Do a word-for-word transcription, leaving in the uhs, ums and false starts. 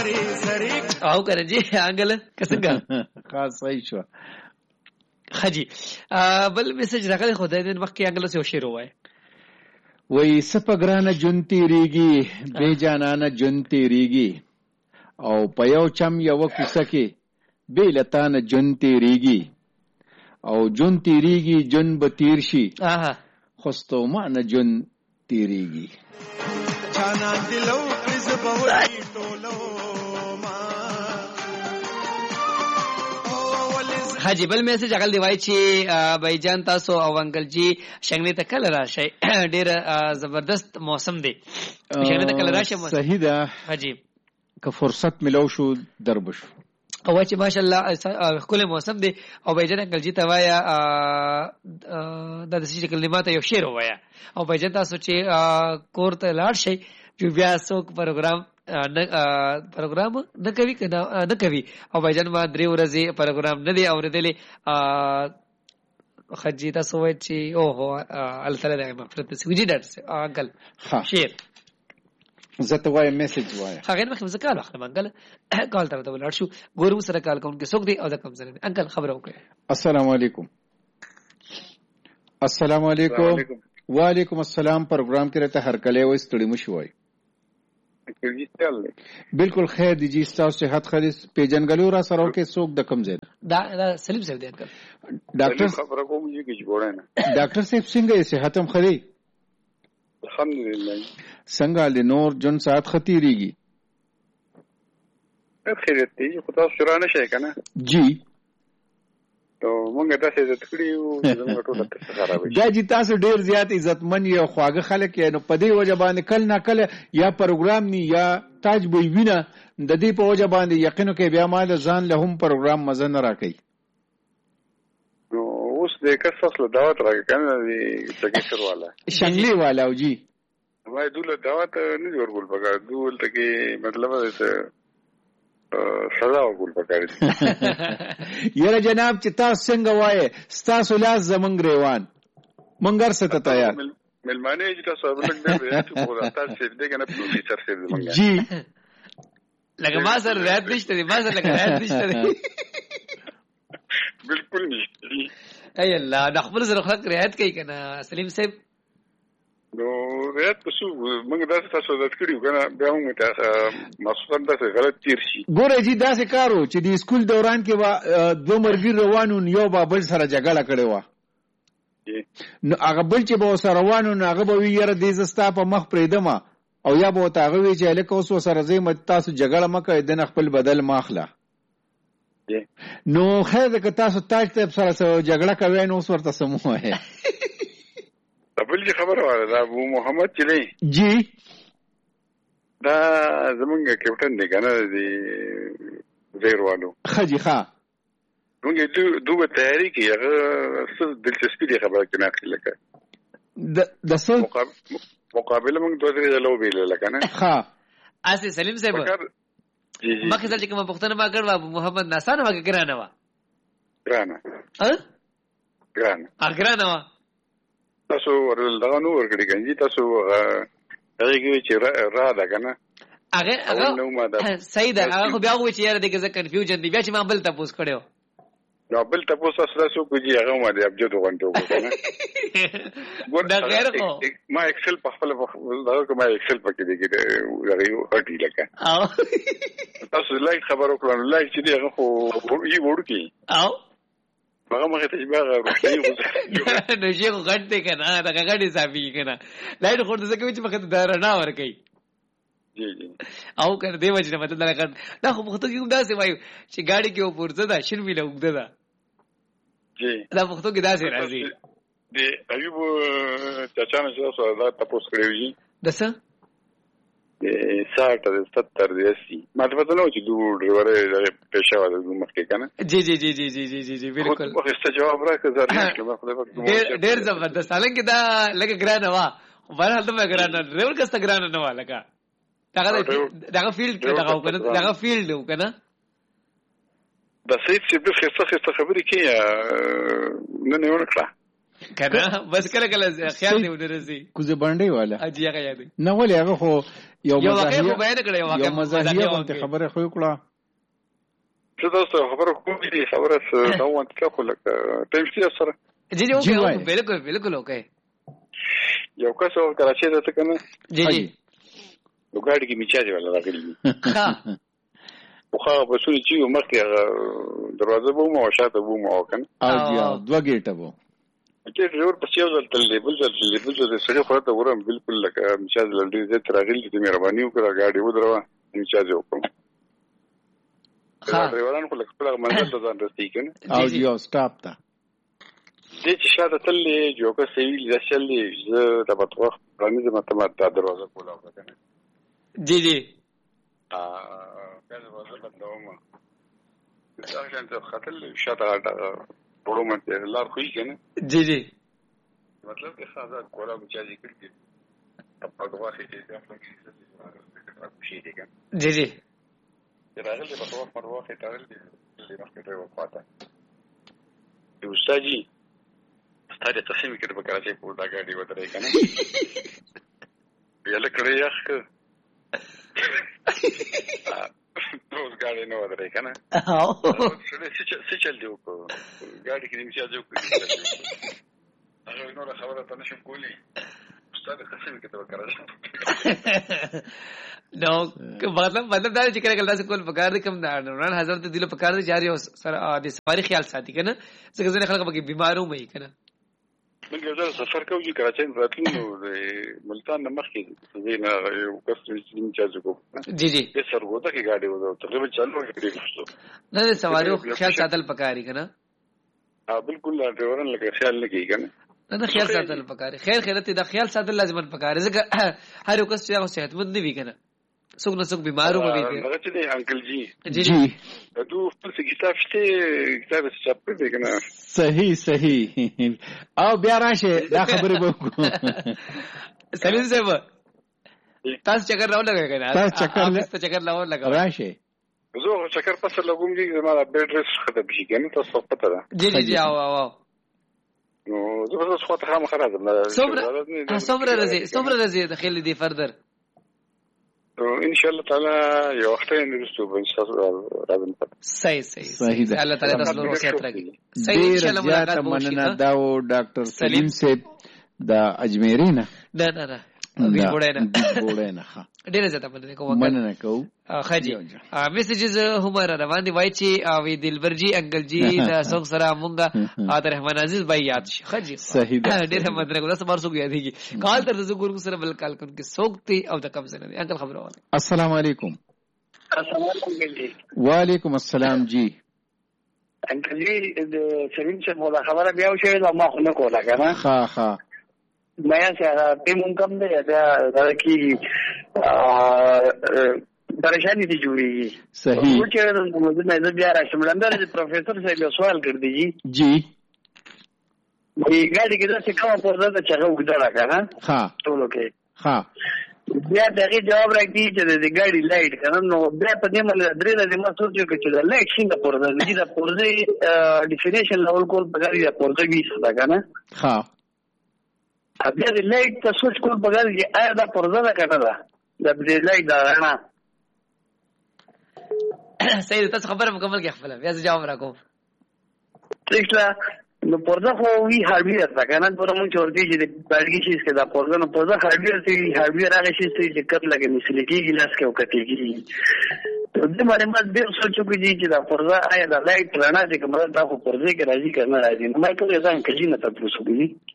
او کنه جی انګل څنګه خاص صحیح شو حجی بل میسج راغلی خدای دې مخکې انګل سه شعر وای وای سپګرانه جون تیریږي بے جانانه جون تیریږي او په یو چم یو کوڅه کې بے لتانه جون تیریږي او جون تیریږي جون به تیر شي اها خوستو معنی جون تیریږي چانا دلو پرز بوي ټولو حاجی بل میسج اغل دی وای چې بای جان تاسو او انکل جی شنګلې ته کله راشي ډیر زبردست موسم دی شنګلې ته کله راشي صحیح ده حاجی که فرصت ملو شو دربش او چې ماشاءالله خپل موسم دی او بای جان انکل جی ته وایا د دې کلمات یو شعر وایا او بای جان تاسو چې کور ته لاړ شي جو بیا څوک پروګرام نه پروګرام نه کوي کنه نه کوي او بایجان ما درې ورځې پروګرام نه دی اوریدلې خجی تاسو وایي چې او هو الله تعالی دې مغفرت وکړي جی ډاکټر انکل شیر زته وای میسج وای هغه مخه مزکال وخت منګل کال ته ولر شو ګورو سره کال کوم کې څوک دی او د کوم سره انکل خبر وکړه السلام علیکم السلام علیکم وعلیکم السلام پروګرام کې راته هر کله وې ستړي مشوي بالکل خیر دی جی تاسو صحت خالص پیجنګلو را سره کې څوک د کم ځای دا سلیم صاحب دی انکل ډاکټر خبره کوم چې کې جوړه نه ډاکټر صاحب څنګه صحت هم خري الحمدلله څنګه له نور جون ساعت خطیریږي خیرت دی خدا سره شي کنه جی ته مونږ تاسو عزت کړیو زموږ ټول تاسو خراب شي دا جی تاسو ډیر زیات عزتمن یو خواږه خلک یې نو په دې وجه باندې کل نه کله یا پروګرام ني یا تاج بوي وینه د دې په وجه باندې یقینو کې بیا مال ځان له هم پروګرام مزه نه راکې نو اوس دې کساس له دعوت راکې کنه دې څنګه والا شنګلي والا او جی وای دوله دعوت نه ورغول پکا دول ته کې مطلب ده سزا وګول پکاري یره جناب چې تاسو څنګه وایي تاسو لاس زمنګ ریوان منګر ست تیار ملمانه چې تاسو بلک دې ته په تاسو دې کنه پروفیسور سره زمنګ جی لکه ما سره رات نشته ما سره لکه رات نشته بالکل نشته ای الله د خپل سره خلق رعایت کوي کنه سلیم صاحب نو رات پسو موږ داسې تاسو د کړیو کنه بیا موږ ته مسخره داسې غلط تیر شي ګوره جی داسې کارو چې د سکول دوران کې وا دوه مرګي روانو یو بابل سره جګړه کړې و نو هغه بل چې به سره روانو نو هغه به یره د زستا په مخ پریدمه او یا به تاغه وی چې الکه اوس سره زې مت تاسو جګړه مکه د خپل بدل ماخله نو خیر که تاسو تاج ته سره جګړه کوي نو اوس ورته سموه بل چې خبره واره دا ابو محمد چلی جی دا زمونږ کپټن دی کنه دی زیروالو خجی ښا موږ دوه تیاری کې هغه څه دلچسپي دی خبره کنه لکه د د څه مقابله موږ دوه درې لو بیل لکه نه ها اسی سلیم صاحب مخکې ځل چې کوم پښتنه ما کړو ابو محمد ناسانه ما ګرانه وا ګرانه ها ګرانه ګرانه وا تاسو ورل دا نو ورګړي کني تاسو هغه کې چې را ده کنه هغه هغه صحیح ده هغه بیا خو چې یاره دغه ځکه کنفیوژن دی بیا چې ما بل تاسو کړو نو بل تاسو سره څو کوجی هغه ما دې ابجد غونډو کنه دا غیر خو ما ایکسل په خپل دا کوم ایکسل پکې دی کې هغه هټی لکه او تاسو لایک خبر وکړو لایک چې هغه خو یې ورکی او هغه مخه ته بیا روښتي نو شي غټه کنه دا غټه صافي کنه لایټ خور څه کوي چې مخه ته درنا ور کوي جی جی او کنه دی وجه مطلب دا کړ دا خو مخته کوم داسې وایو چې گاڑی کې ورځه دا شین ویله وګدا دا جی دا مخته کې داسې راځي دی ایوب چاچا نه تاسو دا تاسو کړی دسه ساټ د ستر د اسی ماته پته نو چې دوه ډرایور پېښه وله مخکې کنه جی جی جی جی جی جی جی بالکل خو ست جواب راکړه زه ډېر ډېر زبردست حالانکه دا لکه ګرانه وا بهر حال ته ګرانه ډرایور کسته ګرانه نه وا لکه دا دا فیلډ دا کنه دا فیلډ کنه د سید چې په خسته خسته خبرې کې نه نه ورکړه کنه بس کله کله خیال دی ودرسي کوزه باندې والا اجي هغه یاد نه ولې هغه خو یو مزاحیه یو بیان کړی یو یو مزاحیه باندې خبره خو کړه څه تاسو خبره کوم دي خبره څه دا وانت کا خو لکه ټیم سره جی جی اوکے بالکل بالکل اوکے یو کس او کراچي ته کنه جی جی وګاډي کې میچاجي ولا راغلی ها خو بسونی چې مخکې دروازه بو مو شاته بو مو کنه او جی دوه ګیټه وو چې ډېر په څیر ځل تل بل ځل تل بل ځل سره خو ته ورم بالکل لکه میچاج لړډي زه تراغلی دې مهرباني وکړه ګاډي ودروا میچاج وکړم ها ډرایوران خو لکه خپل منځ ته ځان رسېږي کنه او جی او سټاپ تا دې چې شاته تل جو که سیویل ځل زه د بطوخ باندې مته ماته دروازه کولا وکړه جی جی ا کله وځه بدلوم دا څنګه خاطر شاته ټولو مته لار خوې کنه جی جی مطلب که خاصه کولا بچاجي کړی په دغه وخت کې دا څنګه شي دي کنه جی جی راغلی په توګه په وخت کې راغلی د مخکې ته وقاته یو استادي ستاره تقسیم کړي په کراچۍ په دا ګاډي ودرې کنه یاله کړی یخ روز ګاډي نو ودرې کنه او څه څه چل دی کو ګاډي کې نیمه ځو کوي هغه نو خبره ته نشم کولی استاد تقسیم کړي په کراچۍ نو مطلب مطلب دا چې کله کله کول پکار دي کوم نوران حضرت دله پکار دي جاری او سره د سفاری خیال ساتي کنه څنګه ځنه خلک به بیمارو مې کنه موږ یو سفر کوو چې کراچۍ راتلو د ملتان نه مخکې زینا یو کس چې چاځو کو جی جی په سرګوتا کې ګاډي وځو تقریبا چالو کړی نه د سوارو خیال ساتل پکاري کنه ها بالکل ډرایورن لکه خیال نه کوي کنه نه د خیال ساتل پکاري خیر خیرت د خیال ساتل لازم پکاري ځکه هر یو کس چې صحتمند وي کنه څوک نه څوک بیمارو به وي هغه چې انکل جی جی جی دو خپل کتاب شته کتاب څه په کنه صحیح صحیح او بیا راشه دا خبرې وکړو سلیم صاحب تاسو چکر راو لګا کنه تاسو چکر تاسو چکر راو لګا راشه زه چکر پس لګوم دي زما بیډ ریس خدای شي کنه تاسو پته ده جی جی جی او او نو زه به خو ته هم خراب نه صبر صبر رزي صبر رزي دخل دي فردر ان شاء الله تعالی یو وخت یې نرسو به ان شاء الله راځم صحیح صحیح صحیح الله تعالی تاسو له وسیله راکړي صحیح ان شاء الله ملاقات مننه دا و ډاکټر سلیم صاحب د اجمیری نه نه نه نه وی بوډای نه بوډای نه ها ډیره زته مننه کوم مننه کوم خاجي میسیجز هم را روان دي وای چې وی دلبرجی انګل جی دا څنګه سره مونږه عبد الرحمن عزیز بھائی یاد شي خاجي صحیح ده ډیره مننه کوم تاسو مرسو یادېږي کال تر زه ګورم سره بل کال کوم کې سوکتي او د کم سره انکل خبر وره السلام علیکم السلام علیکم وعلیکم السلام جی انکل جی د سرین څخه مولا خبره بیا وشي نو ما خو نه کوله کنه ها ها مې سره په مونږ کم دی دا دا کی پریشانی دي جوړیږي صحیح او چې موږ نه بیا راشم لندن د پروفیسور صاحب سوال کړ دی جی مې ګاډي کې دا څه کومه پرده ده چې هغه وګړه کنه ها ټول کې ها بیا دغه جواب راکړي چې د ګاډي لایټ کنه نو بیا په دې مله درې د ما سوچو چې د لایټ څنګه پرده دي د پرده ډیفینیشن لول کول په ګاډي د پرده وی څه کنه ها بیا د لایټ ته سوچ کول په ګاډي کې آیا دا پرده ده کنه دا د دې لایټ دا رڼا صحیح تاسو خبره مکمل کې خپل بیا جواب راکوم ټیک نو پرده خو وی هارډویر ده کنه پرې مونږ چورتي چې د باډګي شي چې دا پرده نو پرده هارډویر چې هارډویر هغه شي چې کټ لګي مثلی کېږي لاس کې او کټيږي ته دې باندې ما ډېر سوچو کې چې دا پرده آیا دا لایټ رڼا چې کومه دا خو پرده کې راځي کنه راځي نو ما ټول ځان کې نه تاسو کوي